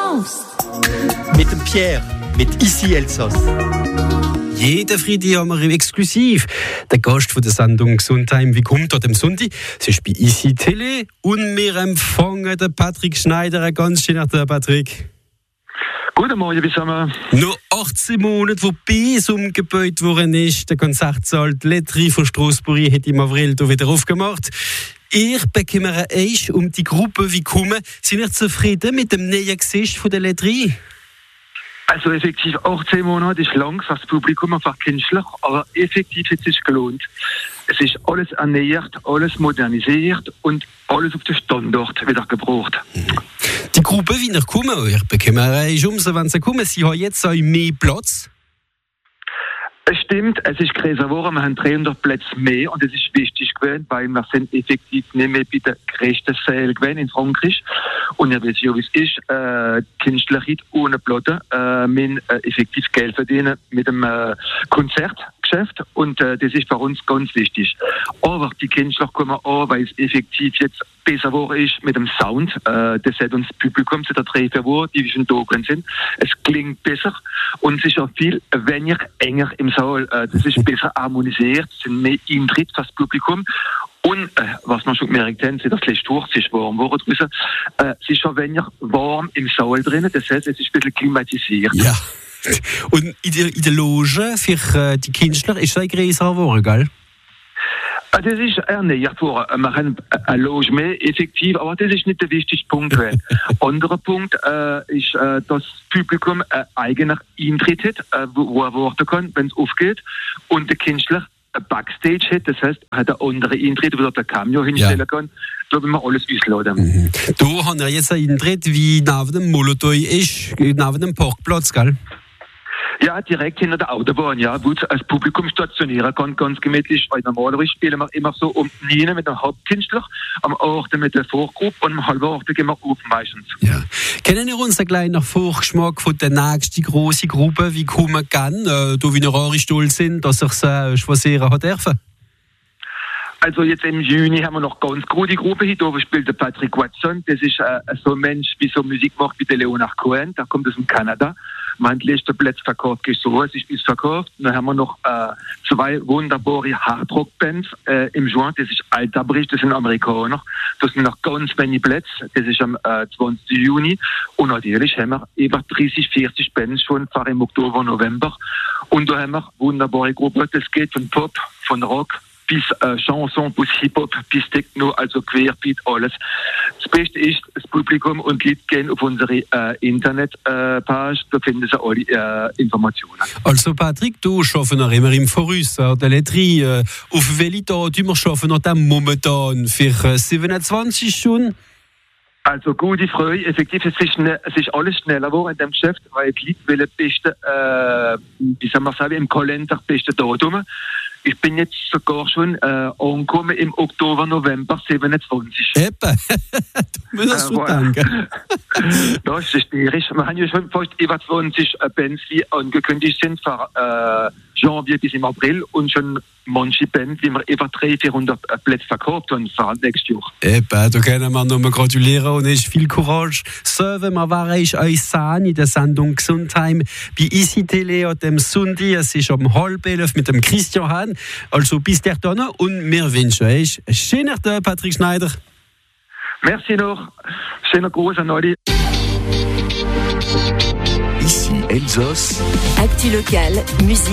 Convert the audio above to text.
Prost! Mit dem Pierre, mit Ici Elsass. Jeden Freitag haben wir exklusiv den Gast von der Sendung «Gesundheim». Wie kommt er am Sonntag? Es ist bei Ici Tele und wir empfangen den Patrick Schneider. Ein ganz schöner Tag, Patrick. Guten Morgen zusammen. Noch 18 Monate, wo bis umgebaut worden ist. Der Konzertsaal Letri von Strasbourg hat im Avril wieder aufgemacht. Ich bekomme euch um die Gruppe wie kommen. Sind ihr zufrieden mit dem neuen Gesicht von der Letri? Also effektiv 18 Monate ist lang für das Publikum, einfach künstlich, aber effektiv hat es sich gelohnt. Es ist alles erneuert, alles modernisiert und alles auf den Standort wieder gebraucht. Die Gruppe, wie ihr kommen, ich bekomme euch wenn sie kommen, sie haben jetzt auch mehr Platz. Es stimmt, es ist größer geworden, wir haben 300 Plätze mehr und es ist wichtig gewesen, weil wir sind effektiv nicht mehr bei der größten Säle gewesen in Frankreich. Und ihr wisst ja, wie es ist, Künstler ohne Platte, wir effektiv Geld verdienen mit dem Konzertgeschäft und das ist für uns ganz wichtig. Aber die Künstler kommen an, weil es effektiv jetzt besser geworden ist mit dem Sound. Das hat uns das Publikum seit der 3-4 Wochen, die wir schon da sind. Es klingt besser und es ist auch viel weniger enger im Saal. Das ist besser harmonisiert, es sind mehr Eintritt für das Publikum. Und was wir schon gemerkt haben, seit das letzte Woche, es ist warm geworden draussen, es ist schon weniger warm im Saal drin, das heißt, es ist ein bisschen klimatisiert. Ja. Und in der Loge für die Künstler ist es größer geworden, gell? Das ist erneuert worden. Wir haben eine Loge mehr, effektiv, aber das ist nicht der wichtigste Punkt. Anderer Punkt ist, dass das Publikum eigener Eintritt hat, wo er warten kann, wenn es aufgeht. Und der Künstler Backstage hat, das heißt, er hat einen anderen Eintritt, wo er der Cameo hinstellen kann. Da will man alles ausladen. Du hast ja jetzt einen Eintritt, wie neben dem Molotow ist, neben dem Parkplatz, gell? Ja, direkt hinter der Autobahn, ja, wo das Publikum stationieren kann, ganz gemütlich, weil normalerweise spielen wir immer so um 9 mit dem Hauptkünstler, am 8 mit der Vorgruppe und um 7:30 gehen wir auf meistens. Ja. Kennen wir uns einen kleinen Vorgeschmack von der nächsten grossen Gruppe, wie kommen kann, da wie wir stolz sind, dass ich sie schwasieren hat dürfen? Also jetzt im Juni haben wir noch ganz große Gruppe hier, da spielt der Patrick Watson, das ist so ein Mensch, wie so Musik macht wie der Leonard Cohen, der kommt aus dem Kanada. Man hat die letzten Plätze verkauft, so es ist verkauft. Dann haben wir noch 2 wunderbare Hardrock-Bands im Juin, das ist Alterbrich, das sind Amerikaner. Das sind noch ganz wenige Plätze, das ist am 20. Juni. Und natürlich haben wir über 30, 40 Bands schon im Oktober, November. Und da haben wir wunderbare Gruppen, das geht von Pop, von Rock, bis Chanson, bis Hip-Hop, bis Techno, also querbeet, alles. Das Beste ist, das Publikum und die Leute gehen auf unsere Internetpage, da finden sie alle Informationen. Also Patrick, du schaffst noch immer im Voraus, der Letri, auf welche Tag wir schaffen noch momentan für 27 schon? Also gute Freude, effektiv, es ist alles schneller geworden in dem Geschäft, weil die Leute wollen beste, wie soll man sagen, im Kalender beste Datum. Ich bin jetzt sogar schon angekommen im Oktober, November 27. Eben, du musst das schon danken. Das ist schwierig. Wir haben ja schon fast über 20 Bands, die angekündigt sind für Janvier bis im April und schon manche Bands, die wir über 300-400 Plätze verkauft haben für nächstes Jahr. Eben, da können wir nur gratulieren und es ist viel Courage. So, wenn wir euch sehen in der Sendung «Gesundheim» bei Ici Tele an dem Sonntag. Es ist um 10:30 mit dem Christian Hahn. Also bis dahin und wir wünschen euch einen schönen Tag, Patrick Schneider. Merci noch. Schöner Gruß an alle. Ici Elsass. Actu local, musique.